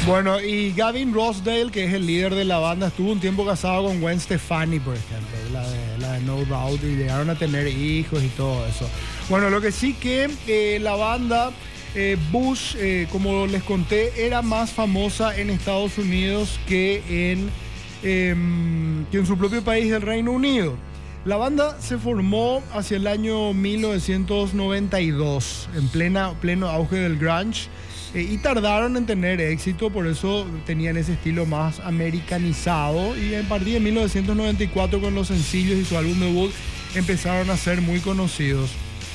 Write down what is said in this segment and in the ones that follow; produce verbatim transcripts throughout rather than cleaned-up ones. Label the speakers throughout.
Speaker 1: Bueno, y Gavin Rossdale, que es el líder de la banda, estuvo un tiempo casado con Gwen Stefani, por ejemplo, la de, la de No Doubt, y llegaron a tener hijos y todo eso. Bueno, lo que sí que eh, la banda eh, Bush, eh, como les conté, era más famosa en Estados Unidos que en, eh, que en su propio país, el Reino Unido. La banda se formó hacia el año mil novecientos noventa y dos, en plena, pleno auge del grunge, eh, y tardaron en tener éxito, por eso tenían ese estilo más americanizado, y a partir de mil novecientos noventa y cuatro, con los sencillos y su álbum debut, empezaron a ser muy conocidos.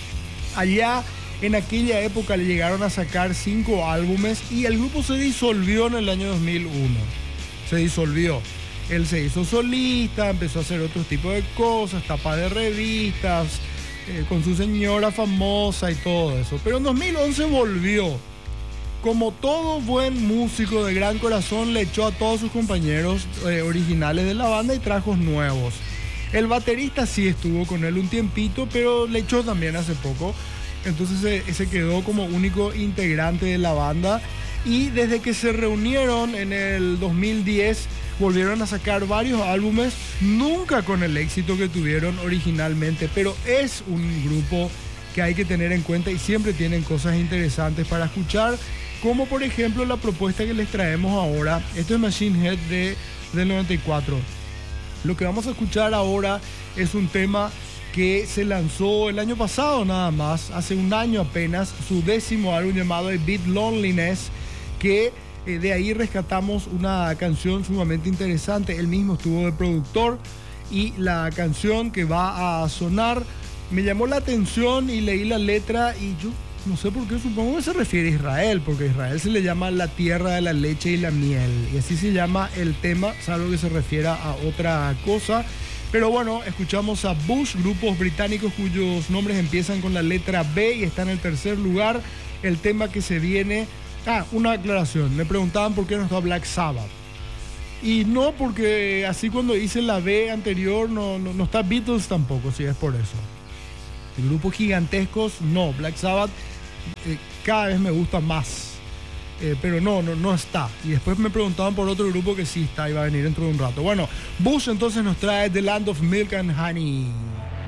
Speaker 1: Allá, en aquella época, le llegaron a sacar cinco álbumes y el grupo se disolvió en el año dos mil uno. Se disolvió. Él se hizo solista, empezó a hacer otro tipo de cosas, tapas de revistas, eh, con su señora famosa y todo eso. Pero en dos mil once volvió. Como todo buen músico de gran corazón, le echó a todos sus compañeros eh, originales de la banda y trajo nuevos. El baterista sí estuvo con él un tiempito, pero le echó también hace poco. Entonces se, se quedó como único integrante de la banda. Y desde que se reunieron en el dos mil diez, volvieron a sacar varios álbumes, nunca con el éxito que tuvieron originalmente, pero es un grupo que hay que tener en cuenta y siempre tienen cosas interesantes para escuchar, como por ejemplo la propuesta que les traemos ahora. Esto es Machine Head de, del noventa y cuatro. Lo que vamos a escuchar ahora es un tema que se lanzó el año pasado nada más, hace un año apenas, su décimo álbum llamado A Bit Loneliness, que eh, de ahí rescatamos una canción sumamente interesante. Él mismo estuvo de productor y la canción que va a sonar me llamó la atención y leí la letra y yo no sé por qué, supongo que se refiere a Israel, porque a Israel se le llama la tierra de la leche y la miel, y así se llama el tema, salvo que se refiera a otra cosa. Pero bueno, escuchamos a Bush, grupos británicos cuyos nombres empiezan con la letra B y está en el tercer lugar. El tema que se viene... Ah, una aclaración. Me preguntaban por qué no está Black Sabbath. Y no, porque así cuando hice la B anterior no, no, no está Beatles tampoco, si es por eso. De grupos gigantescos, no. Black Sabbath eh, cada vez me gusta más. Eh, pero no, no, no está. Y después me preguntaban por otro grupo que sí está y va a venir dentro de un rato. Bueno, Bush entonces nos trae The Land of Milk and Honey.